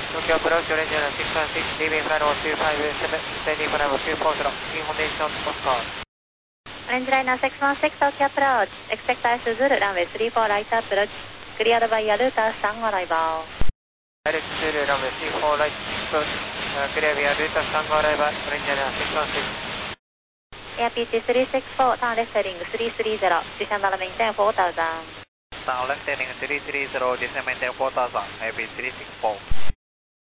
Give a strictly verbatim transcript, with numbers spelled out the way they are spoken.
Tokyo approach Ranger six one six, leaving final two five seven, standing for level two four zero, information Oscar. Range liner six one six, Tokyo approach, expect Aizu Zulu, runway three four right approach, cleared by Yaruta Sun arrival. Direct Zulu, runway three four right approach, uh, clear via Yaruta Sun arrival, Ranger liner six one six. Air P T three six four, turn left heading three three zero, descend and maintain four thousand. Turn left heading three three zero, descend maintain four thousand, Air P three six four.